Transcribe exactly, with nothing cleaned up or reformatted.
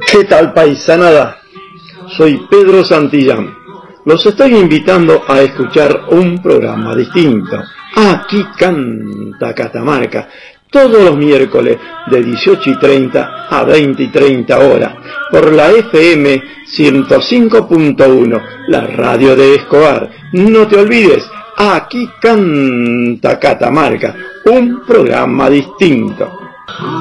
¿Qué tal, paisanada? Soy Pedro Santillán. Los estoy invitando a escuchar un programa distinto. Aquí canta Catamarca, todos los miércoles de dieciocho y treinta a veinte y treinta horas, por la F M ciento cinco punto uno, la radio de Escobar. No te olvides, aquí canta Catamarca, un programa distinto.